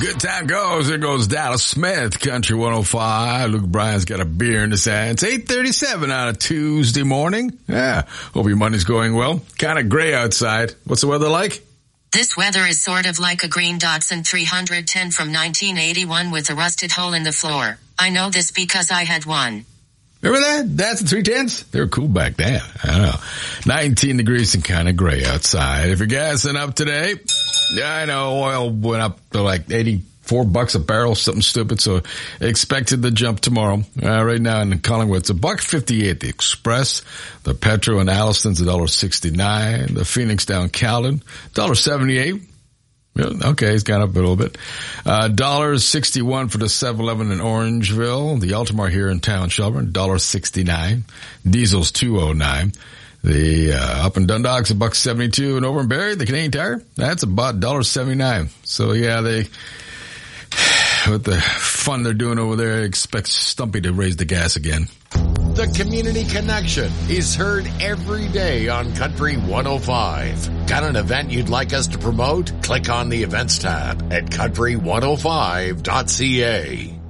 Good time goes. There goes Dallas Smith, Country 105. Luke Bryan's got a beer in his hand. It's 8:37 on a Tuesday morning. Yeah. Hope your Monday's going well. Kind of gray outside. What's the weather like? This weather is sort of like a green Datsun 310 from 1981 with a rusted hole in the floor. I know this because I had one. Remember that? That's the 310s? They were cool back then. I don't know. 19 degrees and kind of gray outside. If you're gassing up today, yeah, I know oil went up to like $84 a barrel, something stupid. So expected to jump tomorrow. Right now in Collingwood, it's $1.58. The Express, the Petro in Alliston's $1.69. The Phoenix down Caledon, $1.78. Okay, it's gone up a little bit. $1.61 for the 7-Eleven in Orangeville. The Altamar here in town, Shelburne, $1.69. Diesel's $2.09. The up in Dundalk's $1.72, and over in Barrie, the Canadian Tire, that's about $1.79. So yeah, they with the fun they're doing over there, expect Stumpy to raise the gas again. The Community Connection is heard every day on Country 105. Got an event you'd like us to promote? Click on the events tab at country105.ca.